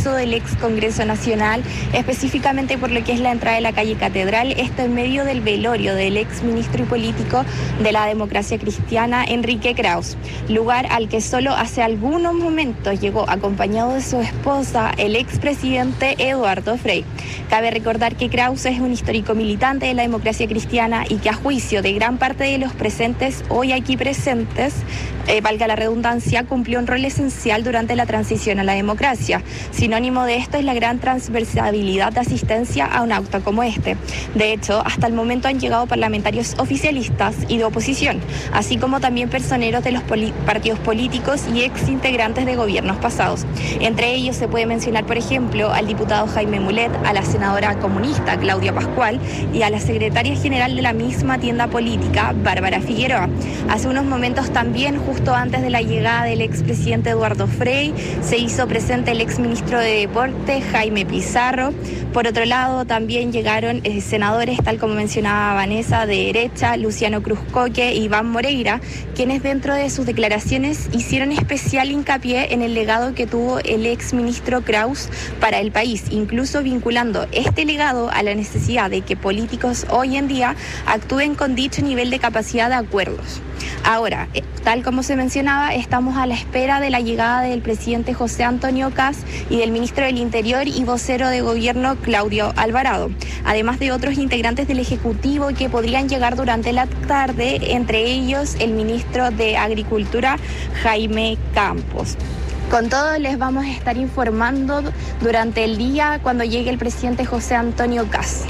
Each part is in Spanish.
ingreso del ex Congreso Nacional, específicamente por lo que es la entrada de la calle Catedral, esto en medio del velorio del ex ministro y político de la Democracia Cristiana, Enrique Krauss, lugar al que solo hace algunos momentos llegó acompañado de su esposa, el expresidente Eduardo Frei. Cabe recordar que Krauss es un histórico militante de la Democracia Cristiana y que a juicio de gran parte de los presentes, hoy aquí presentes, valga la redundancia, cumplió un rol esencial durante la transición a la democracia. Sinónimo de esto es la gran transversalidad de asistencia a un acto como este. De hecho, hasta el momento han llegado parlamentarios oficialistas y de oposición, así como también personeros de los partidos políticos y exintegrantes de gobiernos pasados. Entre ellos se puede mencionar, por ejemplo, al diputado Jaime Mulet, a la senadora comunista Claudia Pascual y a la secretaria general de la misma tienda política, Bárbara Figueroa. Hace unos momentos también, justo antes de la llegada del expresidente Eduardo Frei, se hizo presente el exministro de Deporte, Jaime Pizarro. Por otro lado, también llegaron senadores, tal como mencionaba Vanessa, de derecha, Luciano Cruzcoque y Iván Moreira, quienes dentro de sus declaraciones hicieron especial hincapié en el legado que tuvo el exministro Krauss para el país, incluso vinculando este legado a la necesidad de que políticos hoy en día actúen con dicho nivel de capacidad de acuerdos. Ahora, tal como se mencionaba, estamos a la espera de la llegada del presidente José Antonio Kast y del ministro del Interior y vocero de gobierno Claudio Alvarado, además de otros integrantes del Ejecutivo que podrían llegar durante la tarde, entre ellos el ministro de Agricultura Jaime Campos. Con todo les vamos a estar informando durante el día cuando llegue el presidente José Antonio Kast.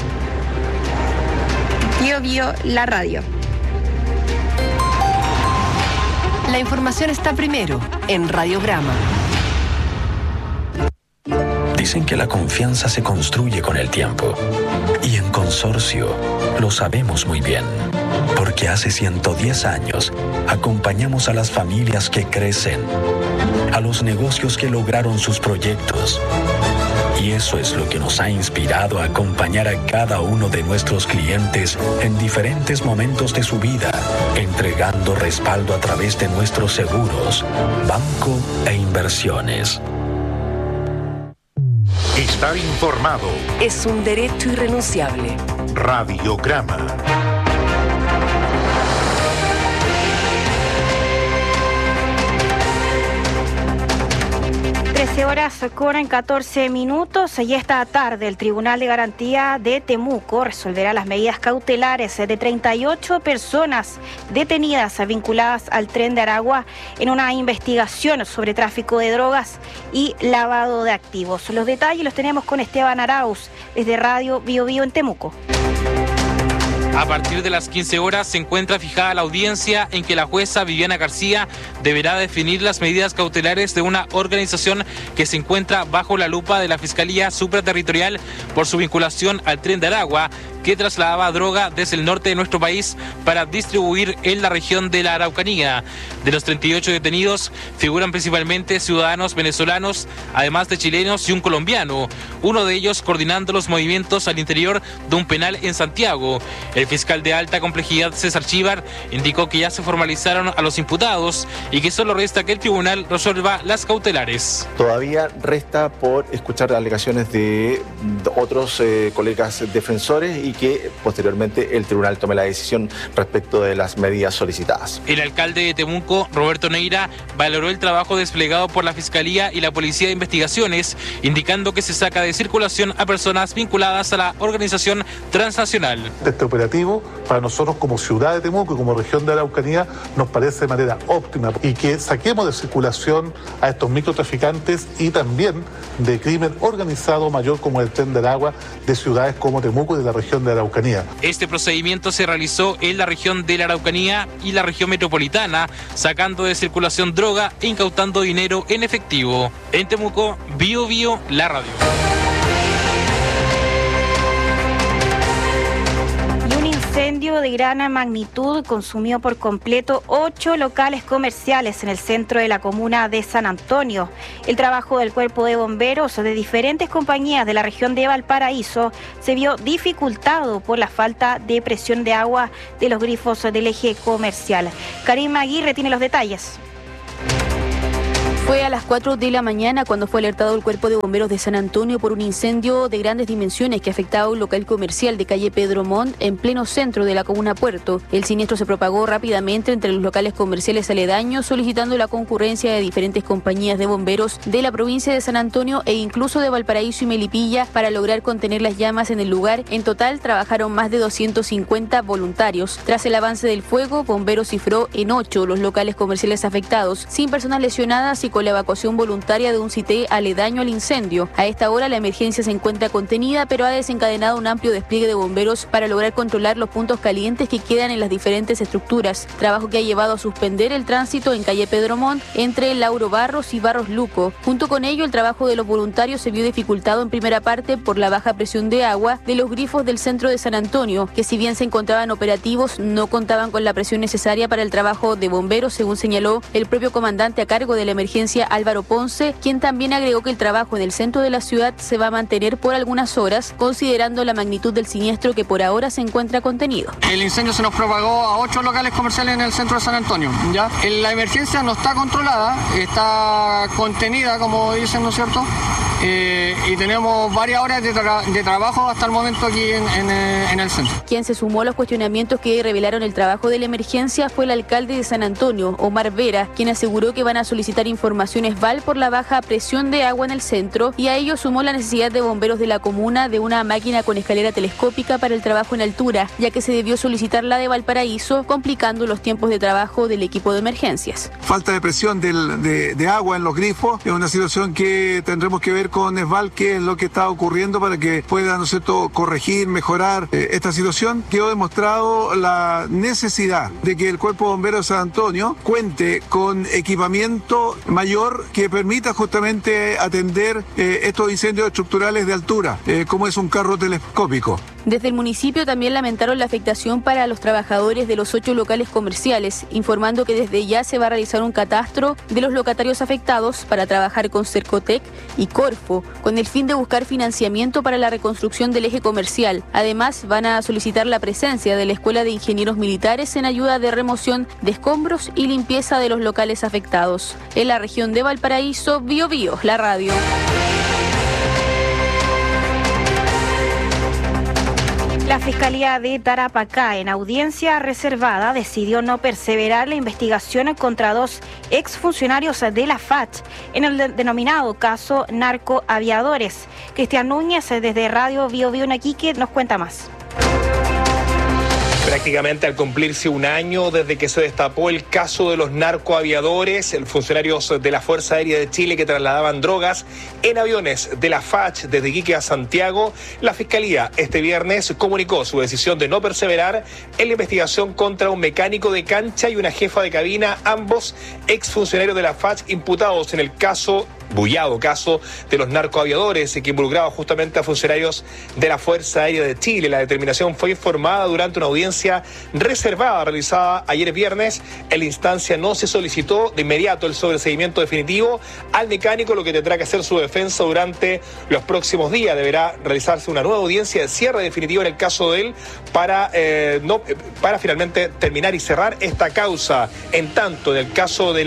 Bio Bio, la radio. La información está primero en Radiograma. Dicen que la confianza se construye con el tiempo. Y en Consorcio lo sabemos muy bien. Porque hace 110 años acompañamos a las familias que crecen, a los negocios que lograron sus proyectos. Y eso es lo que nos ha inspirado a acompañar a cada uno de nuestros clientes en diferentes momentos de su vida, entregando respaldo a través de nuestros seguros, banco e inversiones. Estar informado es un derecho irrenunciable. Radiograma. 13:14 y esta tarde el Tribunal de Garantía de Temuco resolverá las medidas cautelares de 38 personas detenidas vinculadas al Tren de Aragua en una investigación sobre tráfico de drogas y lavado de activos. Los detalles los tenemos con Esteban Arauz desde Radio Bio Bio en Temuco. A partir de las 15 horas se encuentra fijada la audiencia en que la jueza Viviana García deberá definir las medidas cautelares de una organización que se encuentra bajo la lupa de la Fiscalía Supraterritorial por su vinculación al Tren de Aragua, que trasladaba droga desde el norte de nuestro país para distribuir en la región de la Araucanía. De los 38 detenidos figuran principalmente ciudadanos venezolanos, además de chilenos y un colombiano, uno de ellos coordinando los movimientos al interior de un penal en Santiago. El fiscal de alta complejidad César Chívar indicó que ya se formalizaron a los imputados y que solo resta que el tribunal resuelva las cautelares. Todavía resta por escuchar alegaciones de otros colegas defensores y que posteriormente el tribunal tome la decisión respecto de las medidas solicitadas. El alcalde de Temuco, Roberto Neira, valoró el trabajo desplegado por la Fiscalía y la Policía de Investigaciones, indicando que se saca de circulación a personas vinculadas a la organización transnacional. Este operativo, para nosotros como ciudad de Temuco y como región de Araucanía, nos parece de manera óptima y que saquemos de circulación a estos microtraficantes y también de crimen organizado mayor como el Tren de Aragua de ciudades como Temuco y de la región de Araucanía. Este procedimiento se realizó en la región de la Araucanía y la región metropolitana, sacando de circulación droga e incautando dinero en efectivo. En Temuco, Bio Bio, la radio. Un incendio de gran magnitud consumió por completo 8 locales comerciales en el centro de la comuna de San Antonio. El trabajo del cuerpo de bomberos de diferentes compañías de la región de Valparaíso se vio dificultado por la falta de presión de agua de los grifos del eje comercial. Karim Aguirre tiene los detalles. Fue a las 4 de la mañana cuando fue alertado el Cuerpo de Bomberos de San Antonio por un incendio de grandes dimensiones que afectaba un local comercial de calle Pedro Montt en pleno centro de la comuna Puerto. El siniestro se propagó rápidamente entre los locales comerciales aledaños, solicitando la concurrencia de diferentes compañías de bomberos de la provincia de San Antonio e incluso de Valparaíso y Melipilla para lograr contener las llamas en el lugar. En total trabajaron más de 250 voluntarios. Tras el avance del fuego, Bomberos cifró en 8 los locales comerciales afectados, sin personas lesionadas y con la evacuación voluntaria de un sitio aledaño al incendio. A esta hora la emergencia se encuentra contenida, pero ha desencadenado un amplio despliegue de bomberos para lograr controlar los puntos calientes que quedan en las diferentes estructuras, trabajo que ha llevado a suspender el tránsito en calle Pedro Montt entre Lauro Barros y Barros Luco. Junto con ello, el trabajo de los voluntarios se vio dificultado en primera parte por la baja presión de agua de los grifos del centro de San Antonio, que si bien se encontraban operativos, no contaban con la presión necesaria para el trabajo de bomberos, según señaló el propio comandante a cargo de la emergencia, Álvaro Ponce, quien también agregó que el trabajo en el centro de la ciudad se va a mantener por algunas horas, considerando la magnitud del siniestro que por ahora se encuentra contenido. El incendio se nos propagó a 8 locales comerciales en el centro de San Antonio. ¿Ya? La emergencia no está controlada, está contenida, como dicen, ¿no es cierto? Y tenemos varias horas de trabajo hasta el momento aquí en el centro. Quien se sumó a los cuestionamientos que revelaron el trabajo de la emergencia fue el alcalde de San Antonio, Omar Vera, quien aseguró que van a solicitar informaciones VAL por la baja presión de agua en el centro, y a ello sumó la necesidad de bomberos de la comuna de una máquina con escalera telescópica para el trabajo en altura, ya que se debió solicitar la de Valparaíso, complicando los tiempos de trabajo del equipo de emergencias. Falta de presión de agua en los grifos es una situación que tendremos que ver con ESVAL qué es lo que está ocurriendo para que pueda, ¿no es cierto?, corregir, mejorar esta situación. Quedó demostrado la necesidad de que el Cuerpo de Bomberos de San Antonio cuente con equipamiento mayor que permita justamente atender estos incendios estructurales de altura, como es un carro telescópico. Desde el municipio también lamentaron la afectación para los trabajadores de los 8 locales comerciales, informando que desde ya se va a realizar un catastro de los locatarios afectados para trabajar con Cercotec y Corfo, con el fin de buscar financiamiento para la reconstrucción del eje comercial. Además, van a solicitar la presencia de la Escuela de Ingenieros Militares en ayuda de remoción de escombros y limpieza de los locales afectados. En la región de Valparaíso, Biobío, la radio. La Fiscalía de Tarapacá, en audiencia reservada, decidió no perseverar la investigación contra 2 exfuncionarios de la FACH en el denominado caso narcoaviadores. Cristian Núñez, desde Radio Biobío en Iquique, nos cuenta más. Prácticamente al cumplirse un año desde que se destapó el caso de los narcoaviadores, funcionarios de la Fuerza Aérea de Chile que trasladaban drogas en aviones de la FACH desde Iquique a Santiago, la Fiscalía este viernes comunicó su decisión de no perseverar en la investigación contra un mecánico de cancha y una jefa de cabina, ambos exfuncionarios de la FACH imputados en el bullado caso de los narcoaviadores que involucraba justamente a funcionarios de la Fuerza Aérea de Chile. La determinación fue informada durante una audiencia reservada realizada ayer viernes. En la instancia no se solicitó de inmediato el sobreseimiento definitivo al mecánico, lo que tendrá que hacer su defensa durante los próximos días. Deberá realizarse una nueva audiencia de cierre definitivo en el caso de él para finalmente terminar y cerrar esta causa. En tanto, en el caso de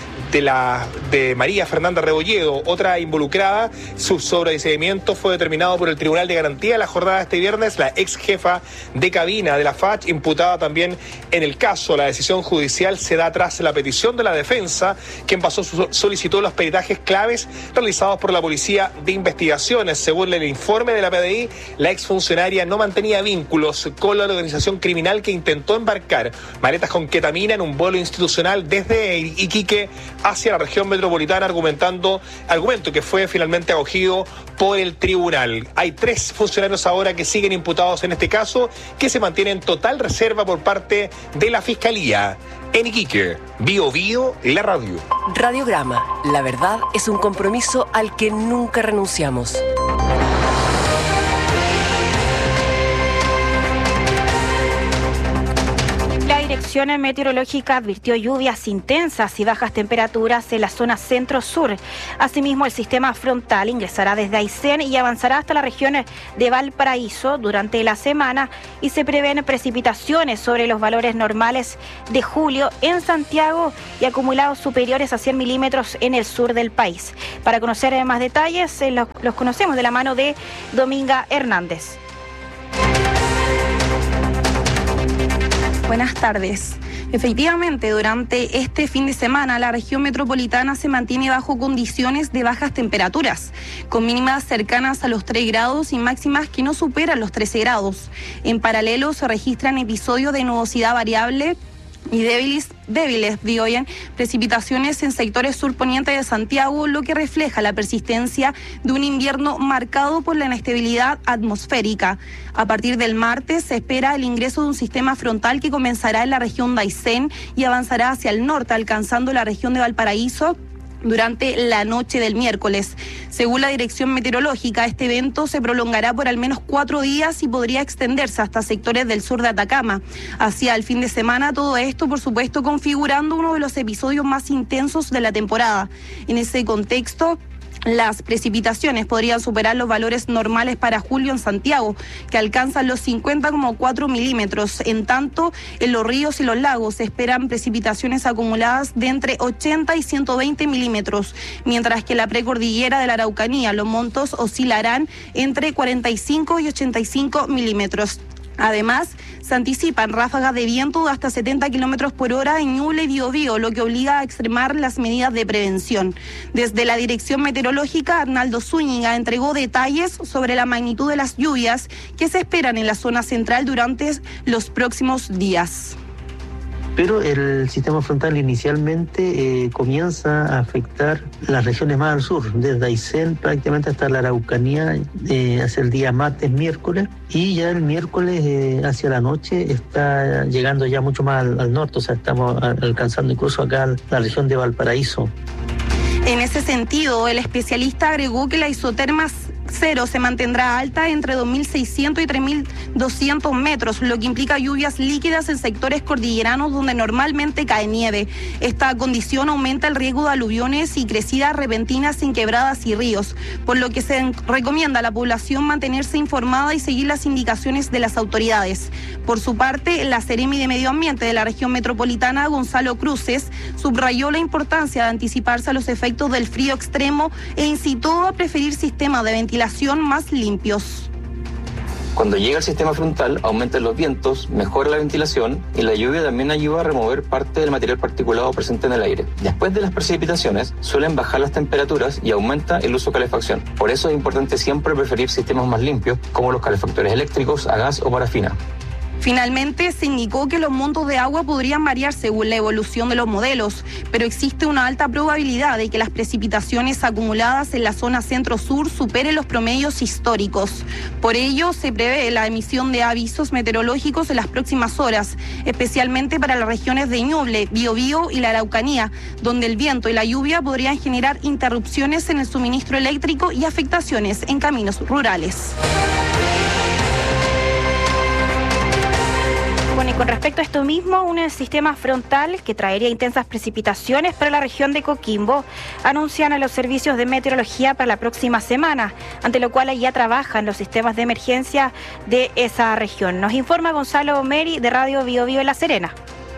María Fernanda Rebolledo, otra involucrada, su sobreseimiento fue determinado por el Tribunal de Garantía en la jornada de este viernes. La ex jefa de cabina de la FACH, imputada también en el caso. La decisión judicial se da tras la petición de la defensa, quien solicitó los peritajes claves realizados por la Policía de Investigaciones. Según el informe de la PDI, la exfuncionaria no mantenía vínculos con la organización criminal que intentó embarcar maletas con ketamina en un vuelo institucional desde Iquique hacia la región metropolitana, argumento que fue finalmente acogido por el tribunal. Hay 3 funcionarios ahora que siguen imputados en este caso, que se mantienen en total reserva por parte de la Fiscalía. En Iquique, Biobío, la radio. Radiograma, la verdad es un compromiso al que nunca renunciamos. La Dirección Meteorológica advirtió lluvias intensas y bajas temperaturas en la zona centro-sur. Asimismo, el sistema frontal ingresará desde Aysén y avanzará hasta la región de Valparaíso durante la semana y se prevén precipitaciones sobre los valores normales de julio en Santiago y acumulados superiores a 100 milímetros en el sur del país. Para conocer más detalles, los conocemos de la mano de Dominga Hernández. Buenas tardes. Efectivamente, durante este fin de semana la región metropolitana se mantiene bajo condiciones de bajas temperaturas, con mínimas cercanas a los 3 grados y máximas que no superan los 13 grados. En paralelo se registran episodios de nubosidad variable y débiles precipitaciones en sectores surponiente de Santiago, lo que refleja la persistencia de un invierno marcado por la inestabilidad atmosférica. A partir del martes se espera el ingreso de un sistema frontal que comenzará en la región de Aysén y avanzará hacia el norte, alcanzando la región de Valparaíso durante la noche del miércoles. Según la Dirección Meteorológica, este evento se prolongará por al menos 4 días y podría extenderse hasta sectores del sur de Atacama. Hacia el fin de semana, todo esto, por supuesto, configurando uno de los episodios más intensos de la temporada. En ese contexto, las precipitaciones podrían superar los valores normales para julio en Santiago, que alcanzan los 50,4 milímetros. En tanto, en los ríos y los lagos se esperan precipitaciones acumuladas de entre 80 y 120 milímetros, mientras que en la precordillera de la Araucanía los montos oscilarán entre 45 y 85 milímetros. Además, se anticipan ráfagas de viento de hasta 70 kilómetros por hora en Ñuble y Biobío, lo que obliga a extremar las medidas de prevención. Desde la Dirección Meteorológica, Arnaldo Zúñiga entregó detalles sobre la magnitud de las lluvias que se esperan en la zona central durante los próximos días. Pero el sistema frontal inicialmente comienza a afectar las regiones más al sur, desde Aysén prácticamente hasta la Araucanía, hacia el día martes, miércoles, y ya el miércoles hacia la noche está llegando ya mucho más al norte, o sea, estamos alcanzando incluso acá la región de Valparaíso. En ese sentido, el especialista agregó que la isoterma cero se mantendrá alta entre 2.600 y 3.200 metros, lo que implica lluvias líquidas en sectores cordilleranos donde normalmente cae nieve. Esta condición aumenta el riesgo de aluviones y crecidas repentinas en quebradas y ríos, por lo que se recomienda a la población mantenerse informada y seguir las indicaciones de las autoridades. Por su parte, la Seremi de Medio Ambiente de la región metropolitana, Gonzalo Cruces, subrayó la importancia de anticiparse a los efectos del frío extremo e incitó a preferir sistemas de ventilación más limpios. Cuando llega el sistema frontal, aumentan los vientos, mejora la ventilación y la lluvia también ayuda a remover parte del material particulado presente en el aire. Después de las precipitaciones, suelen bajar las temperaturas y aumenta el uso de calefacción. Por eso es importante siempre preferir sistemas más limpios, como los calefactores eléctricos a gas o parafina. Finalmente, se indicó que los montos de agua podrían variar según la evolución de los modelos, pero existe una alta probabilidad de que las precipitaciones acumuladas en la zona centro-sur superen los promedios históricos. Por ello, se prevé la emisión de avisos meteorológicos en las próximas horas, especialmente para las regiones de Ñuble, Biobío y la Araucanía, donde el viento y la lluvia podrían generar interrupciones en el suministro eléctrico y afectaciones en caminos rurales. Bueno, y con respecto a esto mismo, un sistema frontal que traería intensas precipitaciones para la región de Coquimbo anuncian a los servicios de meteorología para la próxima semana, ante lo cual ya trabajan los sistemas de emergencia de esa región. Nos informa Gonzalo Meri de Radio Biobío en La Serena.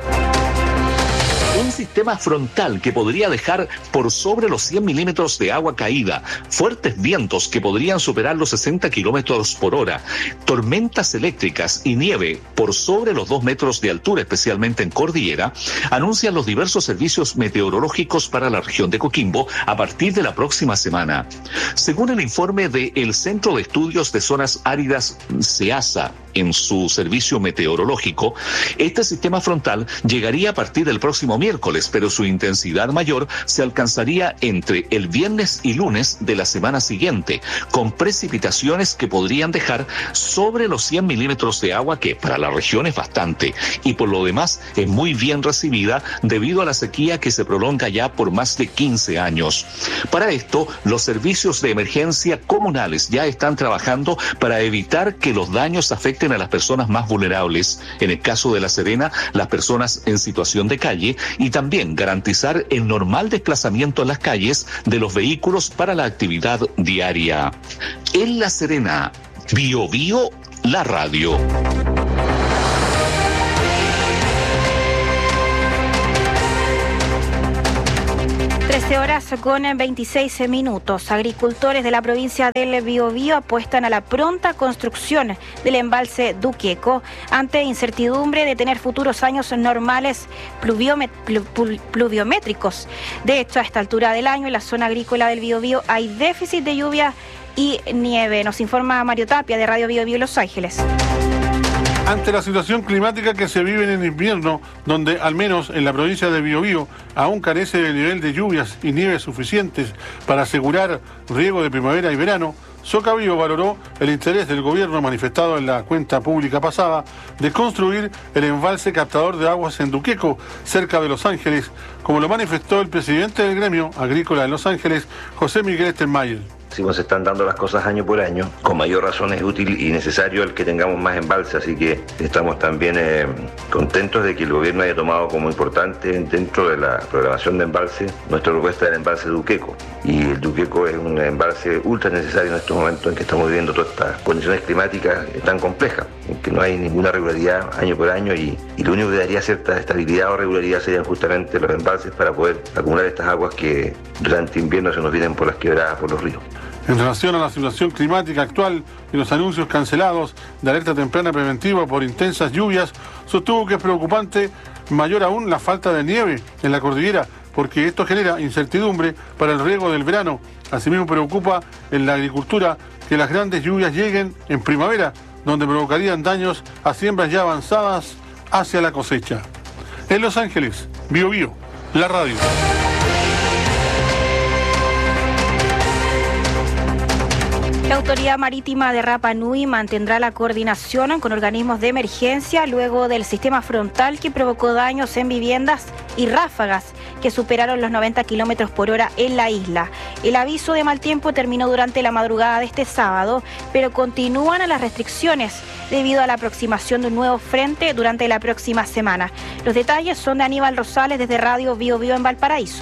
Un sistema frontal que podría dejar por sobre los 100 milímetros de agua caída, fuertes vientos que podrían superar los 60 kilómetros por hora, tormentas eléctricas y nieve por sobre los 2 metros de altura, especialmente en cordillera, anuncian los diversos servicios meteorológicos para la región de Coquimbo a partir de la próxima semana. Según el informe del Centro de Estudios de Zonas Áridas, CEASA, en su servicio meteorológico, este sistema frontal llegaría a partir del próximo miércoles miércoles, pero su intensidad mayor se alcanzaría entre el viernes y lunes de la semana siguiente, con precipitaciones que podrían dejar sobre los 100 milímetros de agua, que para la región es bastante, y por lo demás es muy bien recibida debido a la sequía que se prolonga ya por más de 15 años. Para esto, los servicios de emergencia comunales ya están trabajando para evitar que los daños afecten a las personas más vulnerables, en el caso de La Serena, las personas en situación de calle, y también garantizar el normal desplazamiento en las calles de los vehículos para la actividad diaria. En La Serena, BioBio, la radio. 13 horas con 26 minutos. Agricultores de la provincia del Biobío apuestan a la pronta construcción del embalse Duqueco ante incertidumbre de tener futuros años normales pluviométricos. De hecho, a esta altura del año en la zona agrícola del Biobío hay déficit de lluvia y nieve. Nos informa Mario Tapia de Radio Biobío Los Ángeles. Ante la situación climática que se vive en el invierno, donde al menos en la provincia de Biobío aún carece del nivel de lluvias y nieves suficientes para asegurar riego de primavera y verano, Socabío valoró el interés del gobierno manifestado en la cuenta pública pasada de construir el embalse captador de aguas en Duqueco, cerca de Los Ángeles, como lo manifestó el presidente del gremio agrícola de Los Ángeles, José Miguel Stenmayer. Si se están dando las cosas año por año, con mayor razón es útil y necesario el que tengamos más embalses, así que estamos también contentos de que el gobierno haya tomado como importante dentro de la programación de embalse nuestra propuesta del embalse Duqueco. Y el Duqueco es un embalse ultra necesario en estos momentos en que estamos viviendo todas estas condiciones climáticas tan complejas, en que no hay ninguna regularidad año por año y lo único que daría cierta estabilidad o regularidad serían justamente los embalses para poder acumular estas aguas que durante invierno se nos vienen por las quebradas, por los ríos. En relación a la situación climática actual y los anuncios cancelados de alerta temprana preventiva por intensas lluvias, sostuvo que es preocupante mayor aún la falta de nieve en la cordillera, porque esto genera incertidumbre para el riego del verano. Asimismo preocupa en la agricultura que las grandes lluvias lleguen en primavera, donde provocarían daños a siembras ya avanzadas hacia la cosecha. En Los Ángeles, BioBío, la radio. La Autoridad Marítima de Rapa Nui mantendrá la coordinación con organismos de emergencia luego del sistema frontal que provocó daños en viviendas y ráfagas que superaron los 90 kilómetros por hora en la isla. El aviso de mal tiempo terminó durante la madrugada de este sábado, pero continúan las restricciones debido a la aproximación de un nuevo frente durante la próxima semana. Los detalles son de Aníbal Rosales desde Radio BioBío en Valparaíso.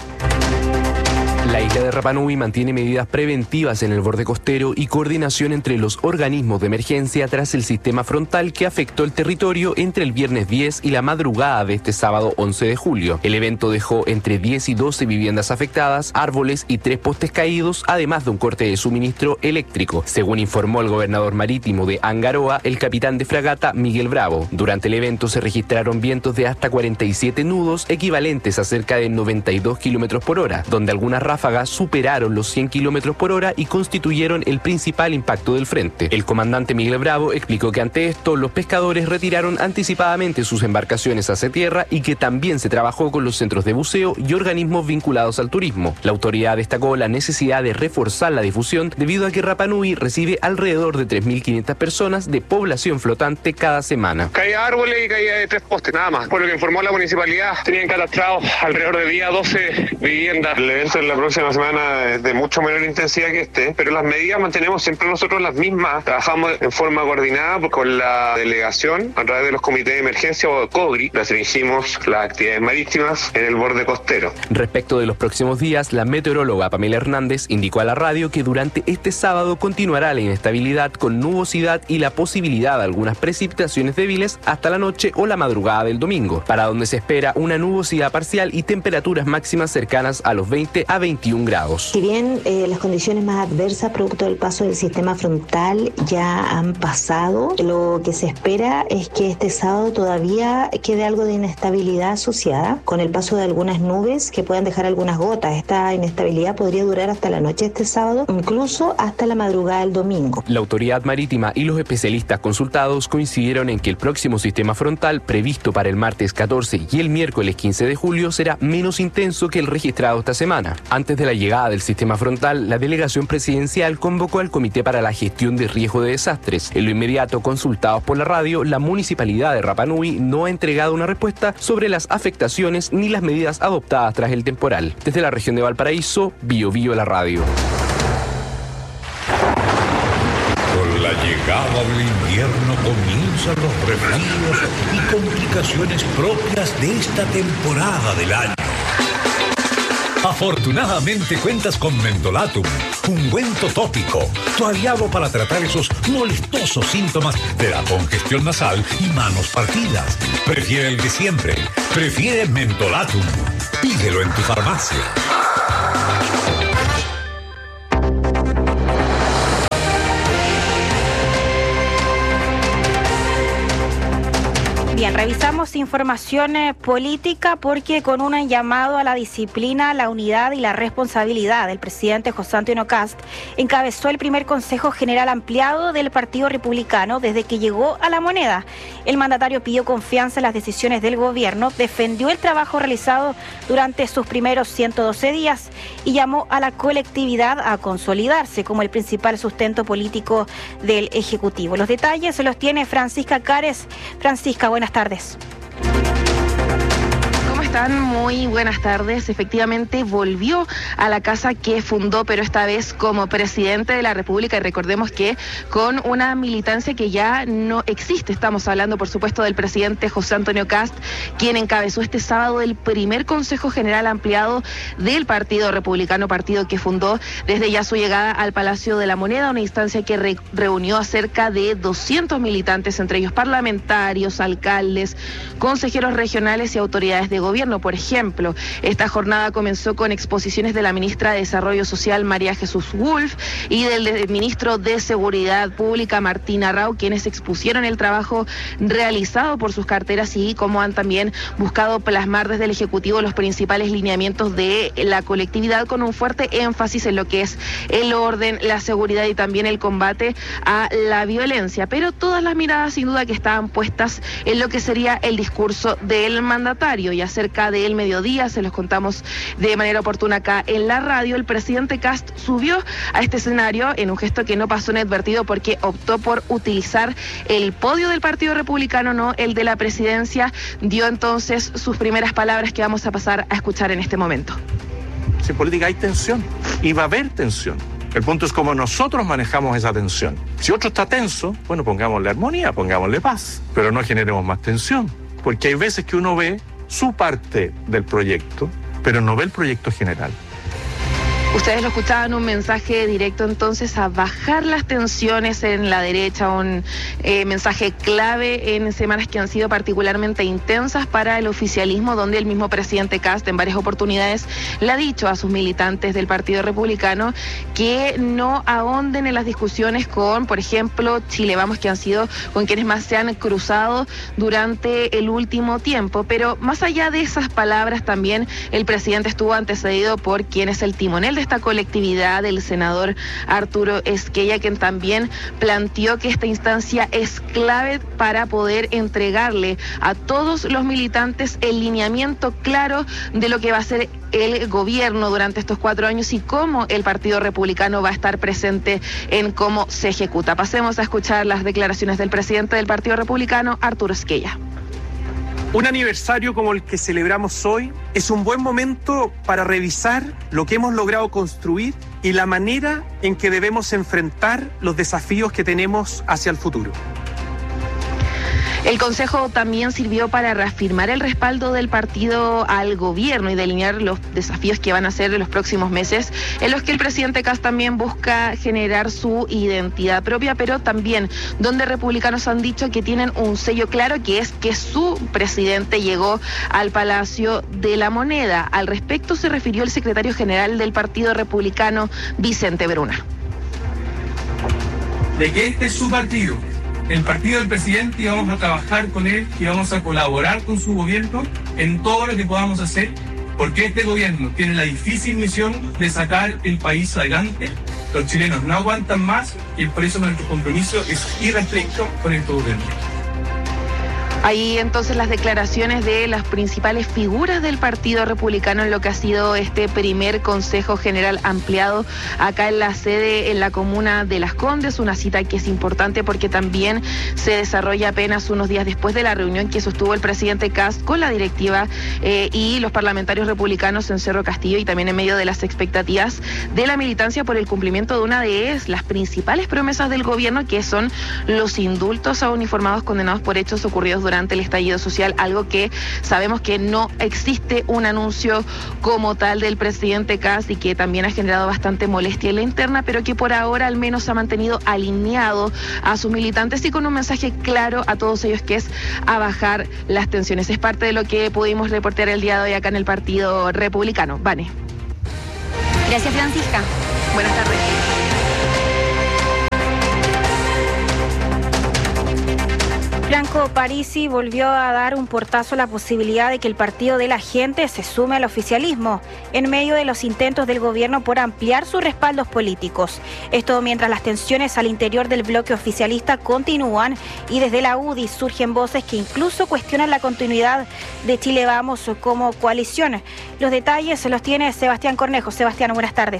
La isla de Rapa Nui mantiene medidas preventivas en el borde costero y coordinación entre los organismos de emergencia tras el sistema frontal que afectó el territorio entre el viernes 10 y la madrugada de este sábado 11 de julio. El evento dejó entre 10 y 12 viviendas afectadas, árboles y 3 postes caídos, además de un corte de suministro eléctrico, según informó el gobernador marítimo de Angaroa, el capitán de fragata Miguel Bravo. Durante el evento se registraron vientos de hasta 47 nudos, equivalentes a cerca de 92 kilómetros por hora, donde algunas ráfagas superaron los 100 kilómetros por hora y constituyeron el principal impacto del frente. El comandante Miguel Bravo explicó que ante esto los pescadores retiraron anticipadamente sus embarcaciones hacia tierra y que también se trabajó con los centros de buceo y organismos vinculados al turismo. La autoridad destacó la necesidad de reforzar la difusión debido a que Rapa Nui recibe alrededor de 3.500 personas de población flotante cada semana. Caía de árboles y caía de 3 postes, nada más. Por lo que informó la municipalidad, tenían catastrados alrededor de día 12 viviendas. El evento en la próxima semana es de mucho menor intensidad que este, pero las medidas mantenemos siempre nosotros las mismas. Trabajamos en forma coordinada con la delegación a través de los comités de emergencia o COGRI. Restringimos las actividades marítimas en el borde costero. Respecto de los próximos días, la meteoróloga Pamela Hernández indicó a la radio que durante este sábado continuará la inestabilidad con nubosidad y la posibilidad de algunas precipitaciones débiles hasta la noche o la madrugada del domingo, para donde se espera una nubosidad parcial y temperaturas máximas cercanas a los 20 a 21 21 grados. Si bien las condiciones más adversas producto del paso del sistema frontal ya han pasado, lo que se espera es que este sábado todavía quede algo de inestabilidad asociada con el paso de algunas nubes que puedan dejar algunas gotas. Esta inestabilidad podría durar hasta la noche de este sábado, incluso hasta la madrugada del domingo. La autoridad marítima y los especialistas consultados coincidieron en que el próximo sistema frontal previsto para el martes 14 y el miércoles 15 de julio será menos intenso que el registrado esta semana. Antes de la llegada del sistema frontal, la delegación presidencial convocó al Comité para la Gestión de Riesgo de Desastres. En lo inmediato, consultados por la radio, la municipalidad de Rapa Nui no ha entregado una respuesta sobre las afectaciones ni las medidas adoptadas tras el temporal. Desde la región de Valparaíso, Bio Bio la radio. Con la llegada del invierno comienzan los resfríos y complicaciones propias de esta temporada del año. Afortunadamente cuentas con Mentolatum, ungüento tópico, tu aliado para tratar esos molestosos síntomas de la congestión nasal y manos partidas. Prefiere el de siempre, prefiere Mentolatum. Pídelo en tu farmacia. Bien, revisamos información política porque con un llamado a la disciplina, la unidad y la responsabilidad, el presidente José Antonio Kast encabezó el primer Consejo General Ampliado del Partido Republicano desde que llegó a La Moneda. El mandatario pidió confianza en las decisiones del gobierno, defendió el trabajo realizado durante sus primeros 112 días y llamó a la colectividad a consolidarse como el principal sustento político del Ejecutivo. Los detalles se los tiene Francisca Cares. Francisca, buenas tardes. Muy buenas tardes. Efectivamente volvió a la casa que fundó, pero esta vez como presidente de la República, y recordemos que con una militancia que ya no existe. Estamos hablando, por supuesto, del presidente José Antonio Kast, quien encabezó este sábado el primer Consejo General Ampliado del Partido Republicano, partido que fundó desde ya su llegada al Palacio de la Moneda, una instancia que reunió a cerca de 200 militantes, entre ellos parlamentarios, alcaldes, consejeros regionales y autoridades de gobierno. Por ejemplo, esta jornada comenzó con exposiciones de la ministra de Desarrollo Social, María Jesús Wolf, y del ministro de Seguridad Pública, Martín Arrau, quienes expusieron el trabajo realizado por sus carteras y cómo han también buscado plasmar desde el Ejecutivo los principales lineamientos de la colectividad, con un fuerte énfasis en lo que es el orden, la seguridad y también el combate a la violencia. Pero todas las miradas, sin duda, que estaban puestas en lo que sería el discurso del mandatario, y acerca del mediodía, se los contamos de manera oportuna acá en la radio, el presidente Kast subió a este escenario en un gesto que no pasó inadvertido porque optó por utilizar el podio del Partido Republicano, no el de la presidencia. Dio entonces sus primeras palabras que vamos a pasar a escuchar en este momento. Si en política hay tensión y va a haber tensión. El punto es cómo nosotros manejamos esa tensión. Si otro está tenso, bueno, pongámosle armonía, pongámosle paz, pero no generemos más tensión, porque hay veces que uno ve su parte del proyecto, pero no ve el proyecto general. Ustedes lo escuchaban, un mensaje directo entonces a bajar las tensiones en la derecha, un mensaje clave en semanas que han sido particularmente intensas para el oficialismo, donde el mismo presidente Kast en varias oportunidades le ha dicho a sus militantes del Partido Republicano que no ahonden en las discusiones con, por ejemplo, Chile Vamos, que han sido con quienes más se han cruzado durante el último tiempo. Pero más allá de esas palabras, también el presidente estuvo antecedido por quien es el timonel de esta colectividad, el senador Arturo Esquella, quien también planteó que esta instancia es clave para poder entregarle a todos los militantes el lineamiento claro de lo que va a ser el gobierno durante estos 4 años y cómo el Partido Republicano va a estar presente en cómo se ejecuta. Pasemos a escuchar las declaraciones del presidente del Partido Republicano, Arturo Esquella. Un aniversario como el que celebramos hoy es un buen momento para revisar lo que hemos logrado construir y la manera en que debemos enfrentar los desafíos que tenemos hacia el futuro. El Consejo también sirvió para reafirmar el respaldo del partido al gobierno y delinear los desafíos que van a ser en los próximos meses, en los que el presidente Kast también busca generar su identidad propia, pero también donde republicanos han dicho que tienen un sello claro, que es que su presidente llegó al Palacio de la Moneda. Al respecto se refirió el secretario general del Partido Republicano, Vicente Bruna. De que este es su partido, el partido del presidente, y vamos a trabajar con él y vamos a colaborar con su gobierno en todo lo que podamos hacer, porque este gobierno tiene la difícil misión de sacar el país adelante. Los chilenos no aguantan más y por eso nuestro compromiso es irrestricto con este gobierno. Ahí entonces las declaraciones de las principales figuras del Partido Republicano en lo que ha sido este primer Consejo General ampliado acá en la sede en la comuna de Las Condes, una cita que es importante porque también se desarrolla apenas unos días después de la reunión que sostuvo el presidente Kast con la directiva y los parlamentarios republicanos en Cerro Castillo, y también en medio de las expectativas de la militancia por el cumplimiento de una de las principales promesas del gobierno, que son los indultos a uniformados condenados por hechos ocurridos durante el estallido social, algo que sabemos que no existe un anuncio como tal del presidente Kast y que también ha generado bastante molestia en la interna, pero que por ahora al menos ha mantenido alineado a sus militantes y con un mensaje claro a todos ellos, que es a bajar las tensiones. Es parte de lo que pudimos reportear el día de hoy acá en el Partido Republicano. Vane. Gracias, Francisca. Buenas tardes. Franco Parisi volvió a dar un portazo a la posibilidad de que el Partido de la Gente se sume al oficialismo en medio de los intentos del gobierno por ampliar sus respaldos políticos. Esto mientras las tensiones al interior del bloque oficialista continúan y desde la UDI surgen voces que incluso cuestionan la continuidad de Chile Vamos como coalición. Los detalles los tiene Sebastián Cornejo. Sebastián, buenas tardes.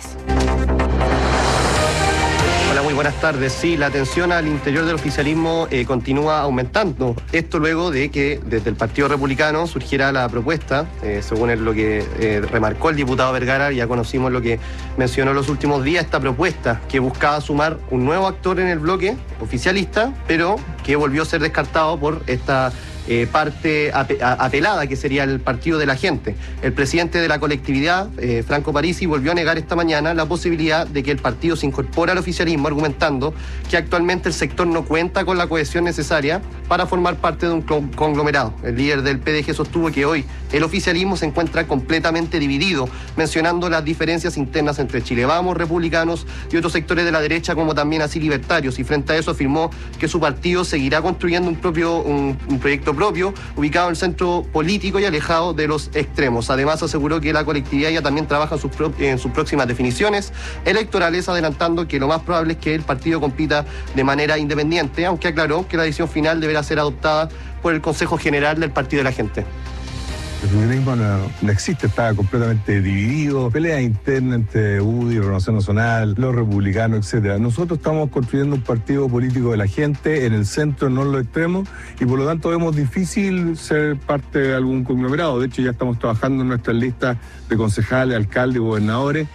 Hola, muy buenas tardes. Sí, la tensión al interior del oficialismo continúa aumentando. Esto luego de que desde el Partido Republicano surgiera la propuesta, según lo que remarcó el diputado Vergara, ya conocimos lo que mencionó en los últimos días, esta propuesta que buscaba sumar un nuevo actor en el bloque oficialista, pero que volvió a ser descartado por esta parte apelada, que sería el Partido de la Gente. El presidente de la colectividad, Franco Parisi, volvió a negar esta mañana la posibilidad de que el partido se incorpore al oficialismo, argumentando que actualmente el sector no cuenta con la cohesión necesaria para formar parte de un conglomerado. El líder del PDG sostuvo que hoy el oficialismo se encuentra completamente dividido, mencionando las diferencias internas entre Chile Vamos, republicanos y otros sectores de la derecha, como también así libertarios, y frente a eso afirmó que su partido seguirá construyendo un proyecto propio, ubicado en el centro político y alejado de los extremos. Además, aseguró que la colectividad ya también trabaja en sus próximas definiciones electorales, adelantando que lo más probable es que el partido compita de manera independiente, aunque aclaró que la decisión final deberá ser adoptada por el Consejo General del Partido de la Gente. El feminismo no existe, está completamente dividido, pelea interna entre UDI, Renovación Nacional, los republicanos, etcétera. Nosotros estamos construyendo un partido político de la gente en el centro, no en los extremos, y por lo tanto vemos difícil ser parte de algún conglomerado. De hecho, ya estamos trabajando en nuestras listas de concejales, alcaldes, gobernadores.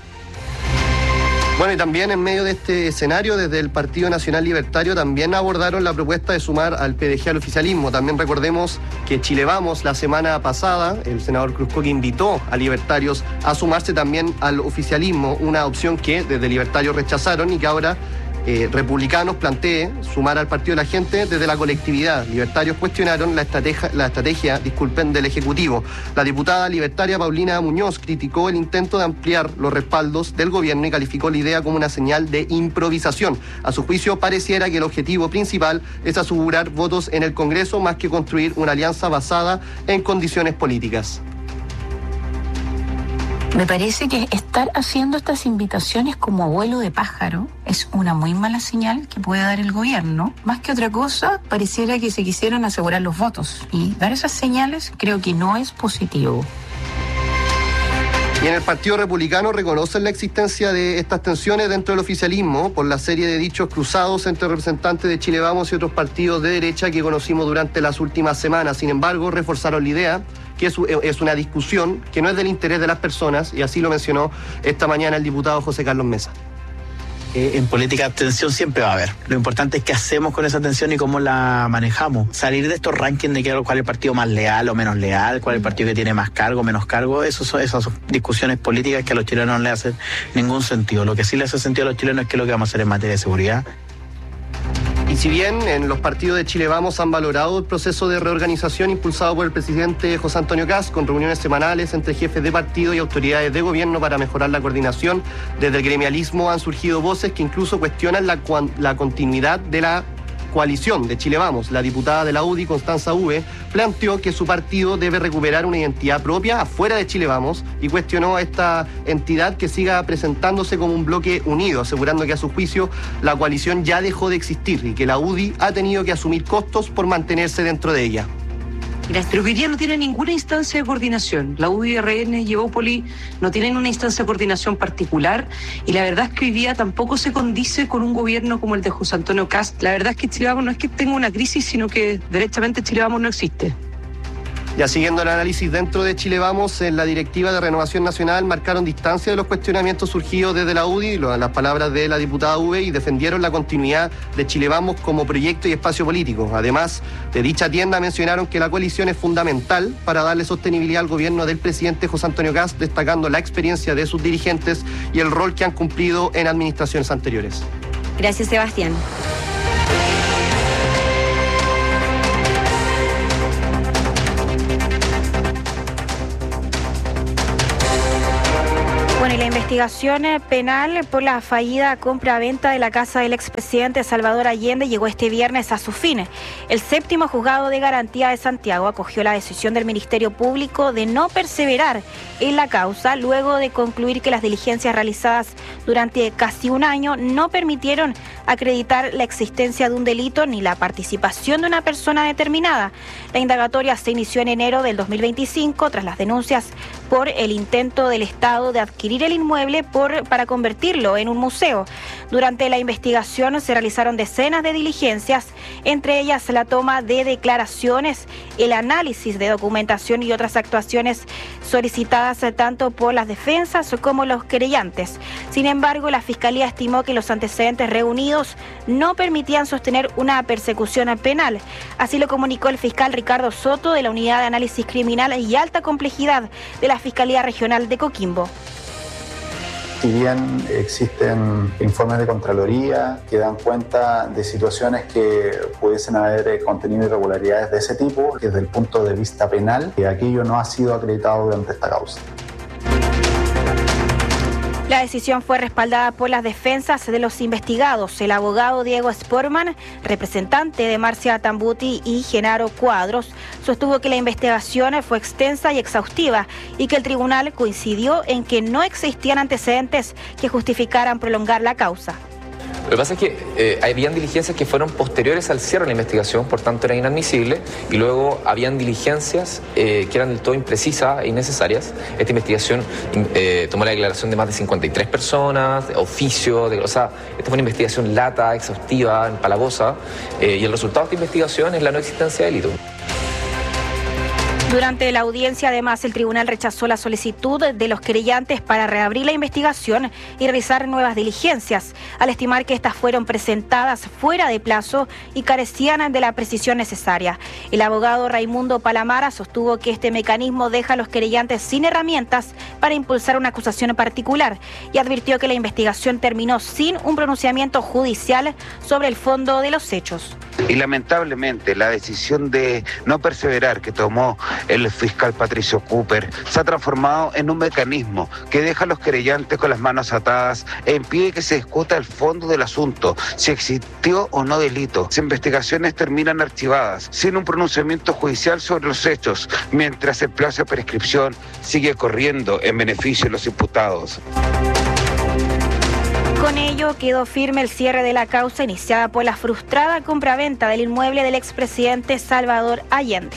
Bueno, y también en medio de este escenario, desde el Partido Nacional Libertario también abordaron la propuesta de sumar al PDG al oficialismo. También recordemos que Chile Vamos, la semana pasada, el senador Cruzcoque invitó a libertarios a sumarse también al oficialismo, una opción que desde libertarios rechazaron y que ahora republicanos plantee sumar al Partido de la Gente desde la colectividad. Libertarios cuestionaron la estrategia del Ejecutivo. La diputada libertaria Paulina Muñoz criticó el intento de ampliar los respaldos del gobierno y calificó la idea como una señal de improvisación. A su juicio, pareciera que el objetivo principal es asegurar votos en el Congreso más que construir una alianza basada en condiciones políticas. Me parece que estar haciendo estas invitaciones como abuelo de pájaro es una muy mala señal que puede dar el gobierno. Más que otra cosa, pareciera que se quisieron asegurar los votos. Y dar esas señales creo que no es positivo. Y en el Partido Republicano reconocen la existencia de estas tensiones dentro del oficialismo por la serie de dichos cruzados entre representantes de Chile Vamos y otros partidos de derecha que conocimos durante las últimas semanas. Sin embargo, reforzaron la idea que es una discusión que no es del interés de las personas, y así lo mencionó esta mañana el diputado José Carlos Mesa. En política, abstención siempre va a haber. Lo importante es qué hacemos con esa atención y cómo la manejamos. Salir de estos rankings de cuál es el partido más leal o menos leal, cuál es el partido que tiene más cargo o menos cargo, esas son discusiones políticas que a los chilenos no les hacen ningún sentido. Lo que sí les hace sentido a los chilenos es qué es lo que vamos a hacer en materia de seguridad. Y si bien en los partidos de Chile Vamos han valorado el proceso de reorganización impulsado por el presidente José Antonio Kast, con reuniones semanales entre jefes de partido y autoridades de gobierno para mejorar la coordinación, desde el gremialismo han surgido voces que incluso cuestionan la continuidad de la coalición de Chile Vamos. La diputada de la UDI, Constanza V, planteó que su partido debe recuperar una identidad propia afuera de Chile Vamos y cuestionó a esta entidad que siga presentándose como un bloque unido, asegurando que a su juicio la coalición ya dejó de existir y que la UDI ha tenido que asumir costos por mantenerse dentro de ella. Pero que hoy día no tiene ninguna instancia de coordinación. La UDI, RN y Evópoli no tienen una instancia de coordinación particular y la verdad es que hoy día tampoco se condice con un gobierno como el de José Antonio Kast. La verdad es que Chile Vamos no es que tenga una crisis, sino que derechamente Chile Vamos no existe. Ya siguiendo el análisis dentro de Chile Vamos, en la directiva de Renovación Nacional marcaron distancia de los cuestionamientos surgidos desde la UDI, las palabras de la diputada V, y defendieron la continuidad de Chile Vamos como proyecto y espacio político. Además de dicha tienda, mencionaron que la coalición es fundamental para darle sostenibilidad al gobierno del presidente José Antonio Kast, destacando la experiencia de sus dirigentes y el rol que han cumplido en administraciones anteriores. Gracias, Sebastián. Bueno, y la investigación penal por la fallida compra-venta de la casa del expresidente Salvador Allende llegó este viernes a su fin. El séptimo juzgado de garantía de Santiago acogió la decisión del Ministerio Público de no perseverar en la causa, luego de concluir que las diligencias realizadas durante casi un año no permitieron acreditar la existencia de un delito ni la participación de una persona determinada. La indagatoria se inició en enero del 2025 tras las denuncias por el intento del Estado de adquirir el inmueble para convertirlo en un museo. Durante la investigación se realizaron decenas de diligencias, entre ellas la toma de declaraciones, el análisis de documentación y otras actuaciones solicitadas tanto por las defensas como los querellantes. Sin embargo, la Fiscalía estimó que los antecedentes reunidos no permitían sostener una persecución penal. Así lo comunicó el fiscal Ricardo Soto de la Unidad de Análisis Criminal y Alta Complejidad de la Fiscalía Regional de Coquimbo. Si bien existen informes de Contraloría que dan cuenta de situaciones que pudiesen haber contenido irregularidades de ese tipo, desde el punto de vista penal, aquello no ha sido acreditado durante esta causa. La decisión fue respaldada por las defensas de los investigados. El abogado Diego Sportman, representante de Marcia Tambuti y Genaro Cuadros, sostuvo que la investigación fue extensa y exhaustiva y que el tribunal coincidió en que no existían antecedentes que justificaran prolongar la causa. Lo que pasa es que habían diligencias que fueron posteriores al cierre de la investigación, por tanto era inadmisible, y luego habían diligencias que eran del todo imprecisas e innecesarias. Esta investigación tomó la declaración de más de 53 personas, oficio, esta fue una investigación lata, exhaustiva, empalagosa, y el resultado de esta investigación es la no existencia de delito. Durante la audiencia, además, el tribunal rechazó la solicitud de los querellantes para reabrir la investigación y realizar nuevas diligencias, al estimar que estas fueron presentadas fuera de plazo y carecían de la precisión necesaria. El abogado Raimundo Palamara sostuvo que este mecanismo deja a los querellantes sin herramientas para impulsar una acusación particular y advirtió que la investigación terminó sin un pronunciamiento judicial sobre el fondo de los hechos. Y lamentablemente la decisión de no perseverar que tomó el fiscal Patricio Cooper se ha transformado en un mecanismo que deja a los querellantes con las manos atadas e impide que se discuta el fondo del asunto, si existió o no delito. Las investigaciones terminan archivadas sin un pronunciamiento judicial sobre los hechos, mientras el plazo de prescripción sigue corriendo en beneficio de los imputados. Con ello quedó firme el cierre de la causa iniciada por la frustrada compraventa del inmueble del expresidente Salvador Allende.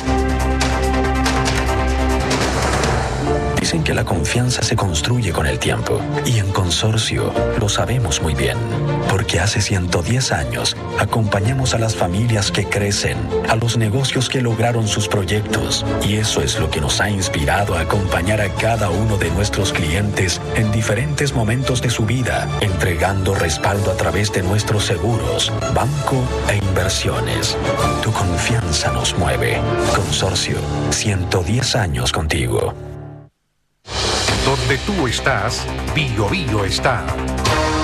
Dicen que la confianza se construye con el tiempo y en Consorcio lo sabemos muy bien. Porque hace 110 años acompañamos a las familias que crecen, a los negocios que lograron sus proyectos. Y eso es lo que nos ha inspirado a acompañar a cada uno de nuestros clientes en diferentes momentos de su vida, entregando respaldo a través de nuestros seguros, banco e inversiones. Tu confianza nos mueve. Consorcio, 110 años contigo. Donde tú estás, Bio Bio está.